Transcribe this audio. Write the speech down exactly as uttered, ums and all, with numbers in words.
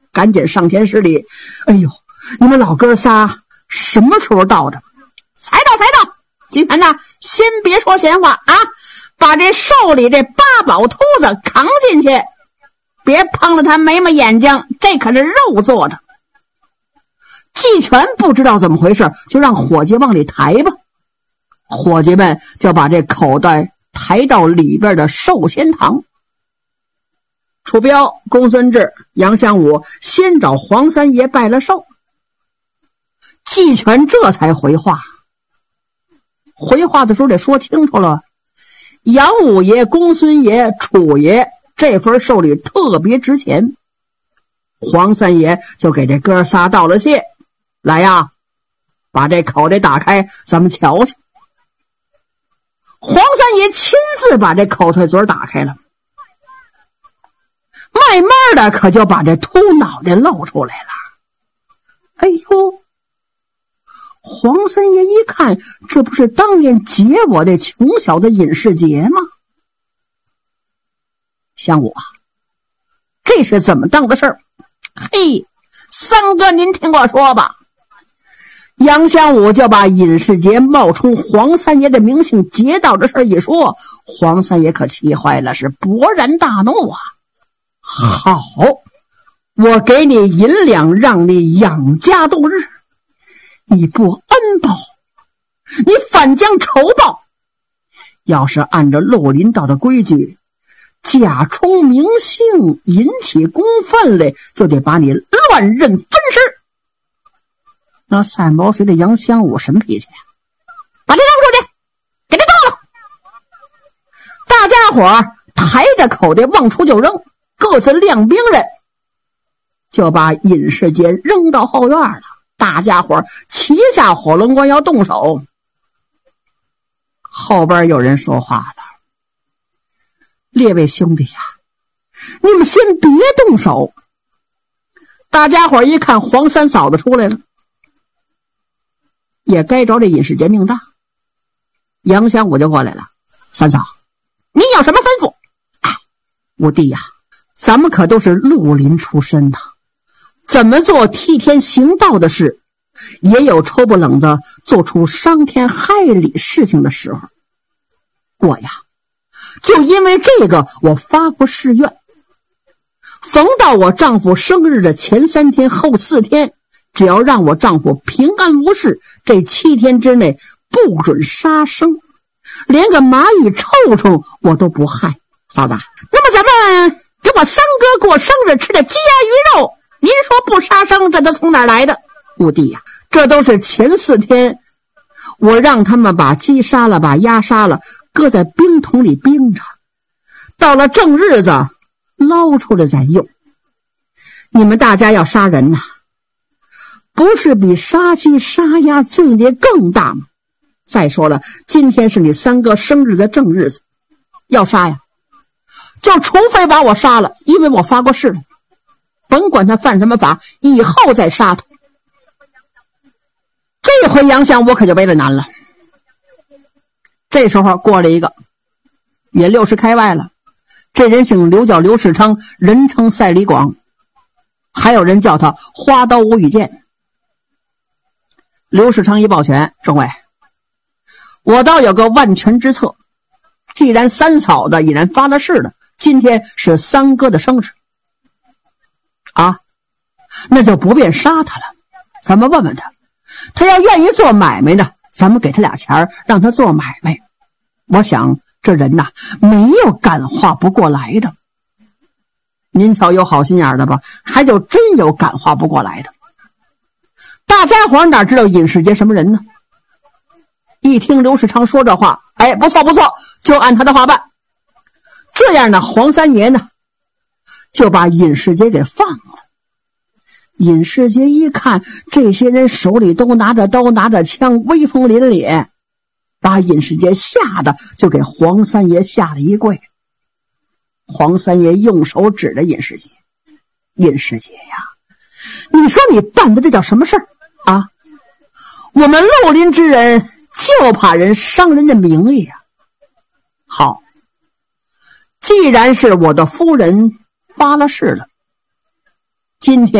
赶紧上前施礼。哎呦，你们老哥仨什么时候到的？才到才到。金盘呐，先别说闲话啊，把这寿里这八宝秃子扛进去，别碰了他眉毛眼睛，这可是肉做的。季全不知道怎么回事，就让伙计往里抬吧。伙计们就把这口袋抬到里边的寿仙堂。楚标、公孙志、杨相武先找黄三爷拜了寿，季全这才回话。回话的时候得说清楚了，杨五爷、公孙爷、楚爷这份寿礼特别值钱。黄三爷就给这哥仨道了谢，来呀，把这口袋打开，咱们瞧瞧。黄三爷亲自把这口袋嘴打开了，慢慢的可就把这秃脑袋露出来了。哎呦，黄三爷一看，这不是当年劫我的穷小的尹世杰吗？相武啊，这是怎么当的事儿？嘿，三哥您听我说吧。杨相武就把尹世杰冒充黄三爷的名姓劫道的事一说，黄三爷可气坏了，是勃然大怒啊！好，我给你银两，让你养家度日，你不恩报，你反将仇报。要是按照绿林道的规矩，假充名姓引起公愤来，就得把你乱刃分尸。那三毛随的杨相武什么脾气啊？把这扔出去，给他倒了。大家伙抬着口袋往出就扔，各自亮兵人就把尹世杰扔到后院了。大家伙齐下火龙关要动手。后边有人说话了：列位兄弟呀，你们先别动手。大家伙一看黄三嫂子出来了，也该着这尹世杰命大。杨相武就过来了：三嫂，你有什么吩咐？哎，五弟呀，咱们可都是绿林出身呐，怎么做替天行道的事，也有抽不冷子做出伤天害理事情的时候。我呀，就因为这个，我发过誓愿，逢到我丈夫生日的前三天后四天，只要让我丈夫平安无事，这七天之内不准杀生，连个蚂蚁臭虫我都不害。嫂子，那么咱们给我三哥过生日吃的鸡鸭鱼肉，您说不杀生，这都从哪儿来的？五弟呀，这都是前四天我让他们把鸡杀了，把鸭杀了，搁在冰桶里冰着，到了正日子捞出来再用。你们大家要杀人呐，不是比杀鸡杀鸭罪孽更大吗？再说了，今天是你三哥生日的正日子，要杀呀，就除非把我杀了，因为我发过誓了，甭管他犯什么法，以后再杀他。这回杨相我可就为了难了。这时候过来一个，也六十开外了，这人姓刘，叫刘世昌，人称赛里广，还有人叫他花刀无羽剑。刘世昌一抱拳：众位，我倒有个万全之策，既然三嫂子已然发了誓了，今天是三哥的生日啊，那就不便杀他了，咱们问问他，他要愿意做买卖呢，咱们给他俩钱让他做买卖。我想这人呐，没有感化不过来的。您瞧有好心眼的吧，还就真有感化不过来的。大家伙哪知道尹世杰什么人呢？一听刘世昌说这话，哎，不错不错，就按他的话办。这样呢，黄三爷呢就把尹世杰给放了。尹世杰一看这些人手里都拿着刀拿着枪，威风凛凛，把尹世杰吓得就给黄三爷下了一跪。黄三爷用手指着尹世杰：尹世杰呀，你说你办的这叫什么事儿啊？我们绿林之人就怕人伤人的名誉呀。好，既然是我的夫人发了誓了，今天